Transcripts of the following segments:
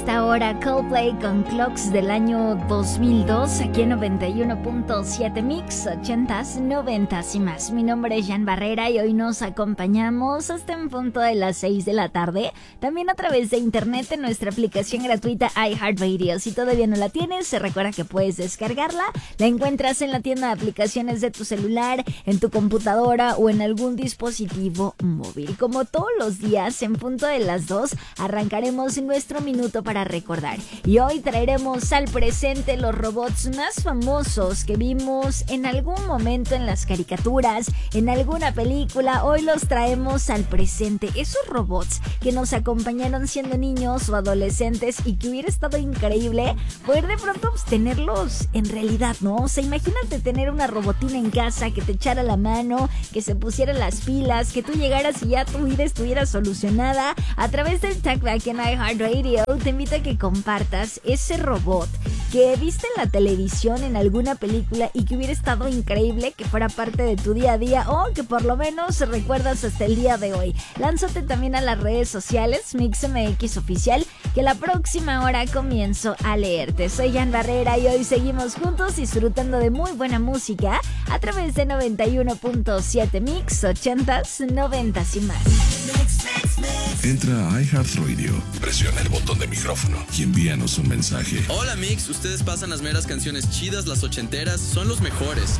esta hora Coldplay con Clocks del año 2002 aquí en 91.7 Mix, 80s, 90s y más. Mi nombre es Jan Barrera y hoy nos acompañamos hasta en punto de las 6 de la tarde. También a través de internet en nuestra aplicación gratuita iHeartRadio. Si todavía no la tienes, se recuerda que puedes descargarla. La encuentras en la tienda de aplicaciones de tu celular, en tu computadora o en algún dispositivo móvil. Como todos los días, en punto de las 2, arrancaremos nuestro minuto para recordar. Y hoy traeremos al presente los robots más famosos que vimos en algún momento en las caricaturas, en alguna película. Hoy los traemos al presente. Esos robots que nos acompañaron siendo niños o adolescentes y que hubiera estado increíble poder de pronto tenerlos en realidad, ¿no? O sea, imagínate tener una robotina en casa que te echara la mano, que se pusiera las pilas, que tú llegaras y ya tu vida estuviera solucionada. A través del Talkback en iHeartRadio te invito a que compartas ese robot que viste en la televisión, en alguna película y que hubiera estado increíble que fuera parte de tu día a día o que por lo menos recuerdas hasta el día de hoy. Lánzate también a las redes sociales, MixMX Oficial, que la próxima hora comienzo a leerte. Soy Jan Barrera y hoy seguimos juntos disfrutando de muy buena música a través de 91.7 Mix, 80s, 90s y más. Entra a iHeartRadio, presiona el botón de micrófono y envíanos un mensaje. Hola Mix, ustedes pasan las meras canciones chidas, las ochenteras, son los mejores.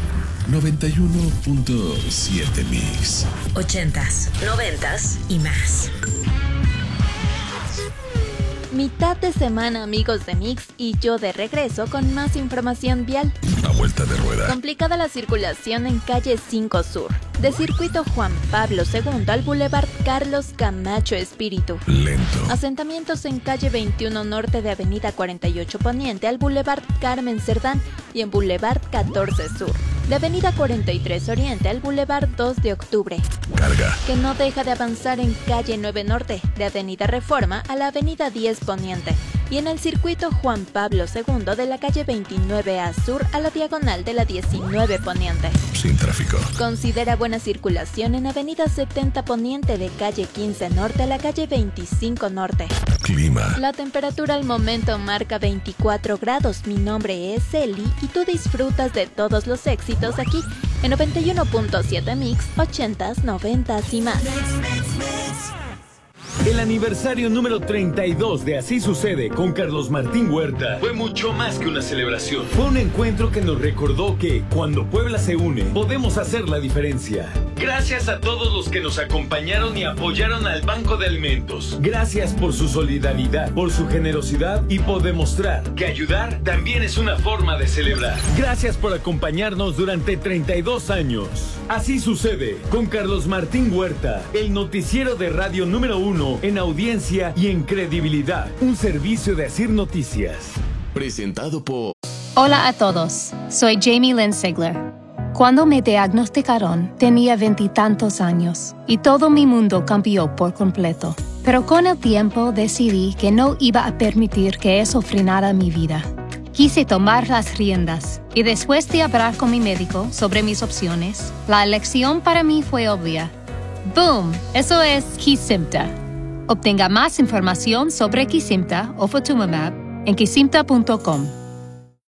91.7 Mix. 80s, 90s y más. Mitad de semana, amigos de Mix, y yo de regreso con más información vial. A vuelta de rueda. Complicada la circulación en calle 5 Sur, de Circuito Juan Pablo II al Boulevard Carlos Camacho Espíritu. Lento. Asentamientos en calle 21 Norte de Avenida 48 Poniente al Boulevard Carmen Cerdán y en Boulevard 14 Sur, de Avenida 43 Oriente al Boulevard 2 de Octubre. Carga. Que no deja de avanzar en calle 9 Norte, de Avenida Reforma a la Avenida 10 Poniente, y en el circuito Juan Pablo II de la calle 29A Sur a la diagonal de la 19 Poniente. Sin tráfico. Considera buena circulación en Avenida 70 Poniente de calle 15 Norte a la calle 25 Norte. Clima. La temperatura al momento marca 24 grados. Mi nombre es Eli y tú disfrutas de todos los éxitos aquí en 91.7 Mix, 80s, 90s y más. El aniversario número 32 de Así Sucede con Carlos Martín Huerta fue mucho más que una celebración. Fue un encuentro que nos recordó que cuando Puebla se une, podemos hacer la diferencia. Gracias a todos los que nos acompañaron y apoyaron al Banco de Alimentos. Gracias por su solidaridad, por su generosidad y por demostrar que ayudar también es una forma de celebrar. Gracias por acompañarnos durante 32 años. Así Sucede con Carlos Martín Huerta, el noticiero de radio número 1 en audiencia y en credibilidad. Un servicio de Asir Noticias. Presentado por... Hola a todos, soy Jamie Lynn Sigler. Cuando me diagnosticaron, tenía 20 y tantos años y todo mi mundo cambió por completo. Pero con el tiempo decidí que no iba a permitir que eso frenara mi vida. Quise tomar las riendas y después de hablar con mi médico sobre mis opciones, la elección para mí fue obvia. ¡Boom! Eso es Kesimpta. Obtenga más información sobre Kesimpta o Ofatumumab en kesimpta.com.